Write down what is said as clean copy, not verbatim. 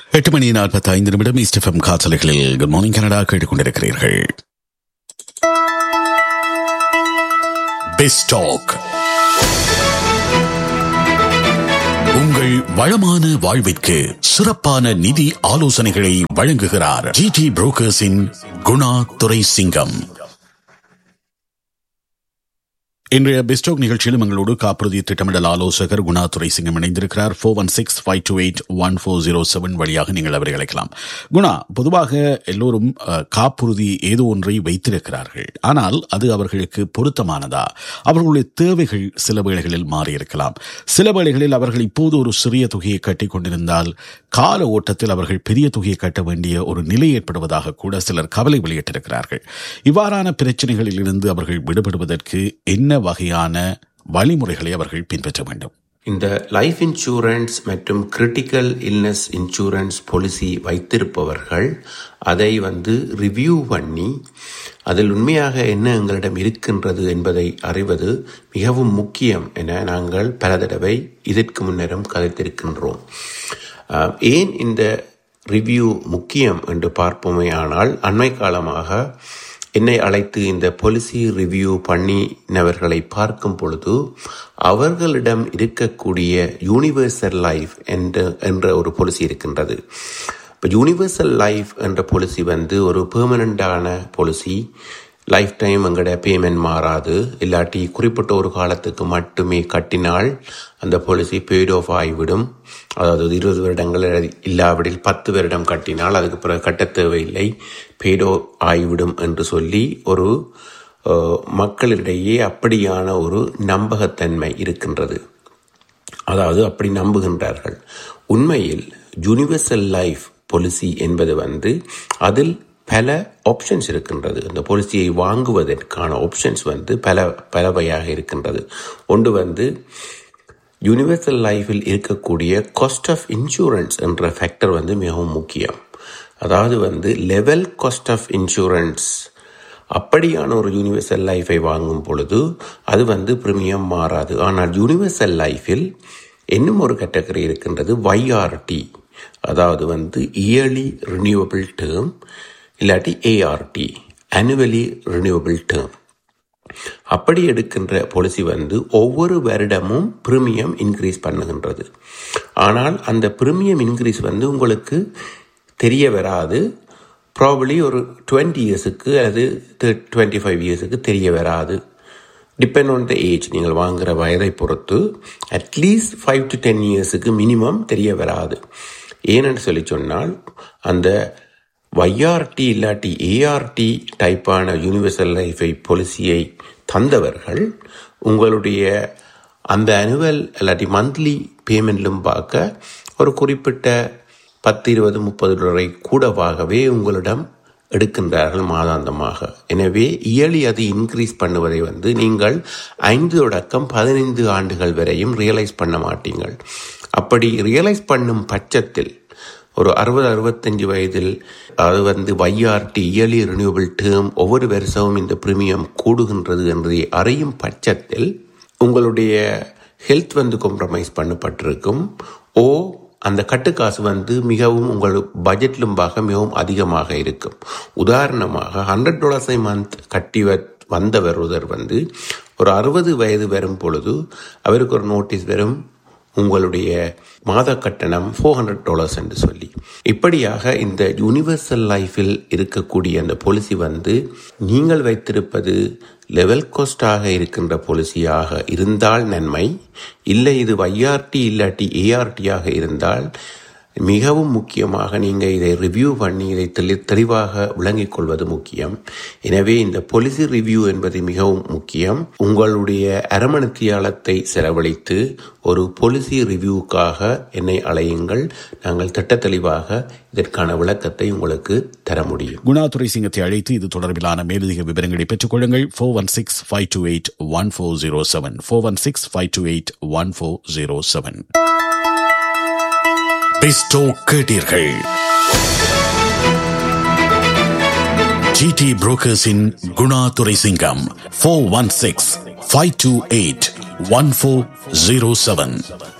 8:45 east FM காற்றலைகளில் good morning Canada கேட்டுக்கொண்டிருக்கிறீர்கள். பெஸ்டாக் உங்கள் வளமான வாழ்விற்கு சிறப்பான நிதி ஆலோசனைகளை வழங்குகிறார் GT புரோக்கர்ஸின் குணா துரைசிங்கம். இன்றைய பெஸ்டாக் நிகழ்ச்சியிலும் எங்களோடு காப்புறுதி திட்டமிடல் ஆலோசகர் குணா துரைசிங்கம் இணைந்திருக்கிறார். 4165281407 வழியாக நீங்கள் அவரை அழைக்கலாம். குணா, பொதுவாக எல்லோரும் காப்புறுதி ஏதோ ஒன்றை வைத்திருக்கிறார்கள். ஆனால் அது அவர்களுக்கு பொருத்தமானதா? அவர்களுடைய தேவைகள் சில வேளைகளில் மாறியிருக்கலாம். சில வேளைகளில் அவர்கள் இப்போது ஒரு சிறிய தொகையை கட்டிக் கொண்டிருந்தால் கால ஓட்டத்தில் அவர்கள் பெரிய தொகையை கட்ட வேண்டிய ஒரு நிலை ஏற்படுவதாக கூட சிலர் கவலை வெளியிட்டிருக்கிறார்கள். இவ்வாறான பிரச்சனைகளில் இருந்து அவர்கள் விடுபடுவதற்கு என்ன வகையான வழிமுறைகளை அவர்கள் பின்பற்ற வேண்டும்? இந்த லைஃப் இன்சூரன்ஸ் மற்றும் கிரிட்டிக்கல் இல்னஸ் இன்சூரன்ஸ் பாலிசி வைத்திருப்பவர்கள் அதை ரிவ்யூ பண்ணி அதில் உண்மையாக என்ன எங்களிடம் இருக்கின்றது என்பதை அறிவது மிகவும் முக்கியம் என நாங்கள் பல தடவை இதற்கு முன்னரும் கதைத்திருக்கின்றோம். ஏன் இந்த ரிவ்யூ முக்கியம் என்று பார்ப்போமே ஆனால், அண்மை காலமாக என்னை அழைத்து இந்த பாலிசி ரிவ்யூ பண்ணினவர்களை பார்க்கும் பொழுது அவர்களிடம் இருக்கக்கூடிய யூனிவர்சல் லைஃப் என்ற ஒரு பாலிசி இருக்கின்றது. இப்போ யூனிவர்சல் லைஃப் என்ற பாலிசி ஒரு பெர்மனண்டான பாலிசி. லைஃப் டைம் எங்கட பேமெண்ட் மாறாது. இல்லாட்டி குறிப்பிட்ட ஒரு காலத்துக்கு மட்டுமே கட்டினால் அந்த பாலிசி பெய்ட் ஆஃப் ஆகிவிடும். அதாவது 20 வருடங்கள் இல்லாவிடில் 10 வருடம் கட்டினால் அதுக்கு பிறகு கட்ட தேவையில்லை, பெய்ட் ஆஃப் ஆகிவிடும் என்று சொல்லி ஒரு மக்களிடையே அப்படியான ஒரு நம்பகத்தன்மை இருக்கின்றது. அதாவது அப்படி நம்புகின்றார்கள். உண்மையில் யூனிவர்சல் லைஃப் பாலிசி என்பது அதில் பல ஆப்ஷன்ஸ் இருக்கின்றது. அந்த பாலிசியை வாங்குவதற்கான ஆப்ஷன்ஸ் பலவையாக இருக்கின்றது. ஒன்று யூனிவர்சல் லைஃபில் இருக்கக்கூடிய காஸ்ட் ஆஃப் இன்சூரன்ஸ் என்ற ஃபேக்டர் மிகவும் முக்கியம். அதாவது லெவல் காஸ்ட் ஆஃப் இன்சூரன்ஸ் அப்படியான ஒரு யூனிவர்சல் லைஃபை வாங்கும் பொழுது அது பிரீமியம் மாறாது. ஆனால் யூனிவர்சல் லைஃபில் இன்னும் ஒரு கேட்டகரி இருக்கின்றது, YRT. அதாவது இயர்லி ரினியூவபிள் டேர்ம் இல்லாட்டி ART, ஆனுவலி ரினியூவபிள் டேர்ம். அப்படி எடுக்கின்ற பாலிசி ஒவ்வொரு வருடமும் பிரீமியம் இன்க்ரீஸ் பண்ணுகின்றது. ஆனால் அந்த பிரீமியம் இன்க்ரீஸ் உங்களுக்கு தெரிய வராது. ப்ராபபிளி ஒரு 20 இயர்ஸுக்கு அல்லது 25 இயர்ஸுக்கு தெரிய வராது. டிபெண்ட் ஆன் த ஏஜ், நீங்கள் வாங்குகிற வயதை பொறுத்து அட்லீஸ்ட் 5 to 10 இயர்ஸுக்கு மினிமம் தெரிய வராது. ஏனென்று சொல்லி சொன்னால், அந்த YRT இல்லாட்டி ART டைப்பான யூனிவர்சல் லைஃபை பாலிசியை தந்தவர்கள் உங்களுடைய அந்த ஆனுவல் இல்லாட்டி மந்த்லி பேமெண்ட்லும் பார்க்க ஒரு குறிப்பிட்ட 10, 20, 30 டாலரை கூடவாகவே உங்களிடம் எடுக்கின்றார்கள் மாதாந்தமாக. எனவே இயர்லி அது இன்க்ரீஸ் பண்ணுவதை நீங்கள் 5 தொடக்கம் 15 ஆண்டுகள் வரையும் ரியலைஸ் பண்ண மாட்டீங்கள். அப்படி ரியலைஸ் பண்ணும் பட்சத்தில் ஒரு 60-65 வயதில் அது YRT இயர்லி ரினியூவபிள் டேர்ம் ஒவ்வொரு வருஷமும் இந்த பிரீமியம் கூடுகின்றது என்பதை அறியும் பட்சத்தில் உங்களுடைய ஹெல்த் காம்ப்ரமைஸ் பண்ணப்பட்டிருக்கும். அந்த கட்டுக்காசு மிகவும் உங்கள் பட்ஜெட்டிலும் மிகவும் அதிகமாக இருக்கும். உதாரணமாக $100 மந்த் கட்டி வந்தவர் ஒரு 60 வயது வரும் பொழுது அவருக்கு ஒரு நோட்டீஸ் வரும், உங்களுடைய மாத கட்டணம் $400 என்று சொல்லி. இப்படியாக இந்த யூனிவர்சல் லைஃபில் இருக்கக்கூடிய அந்த பாலிசி நீங்கள் வைத்திருப்பது லெவல் காஸ்டாக இருக்கின்ற பாலிசியாக இருந்தால் நன்மை. இல்லை இது YRT இல்லாட்டி ART ஆக இருந்தால் மிகவும் முக்கியமாக நீங்கள் இதை ரிவ்யூ பண்ணி இதை தெளிவாக விளங்கிக் கொள்வது முக்கியம். எனவே இந்த பாலிசி ரிவ்யூ என்பது மிகவும் முக்கியம். உங்களுடைய அரமணித்தியாலத்தை செலவழித்து ஒரு பாலிசி ரிவ்யூக்காக என்னை அழையுங்கள். நாங்கள் திட்டத்தெளிவாக இதற்கான விளக்கத்தை உங்களுக்கு தர முடியும். குணா துரைசிங்கத்தை அழைத்து இது தொடர்பிலான மேலதிக விவரங்களை பெற்றுக் கொள்ளுங்கள். 4165281407 4165281407. பெஸ்டாக் கேட்டீர்கள். GT புரோக்கர்ஸின் குணா துரைசிங்கம். 4165281407.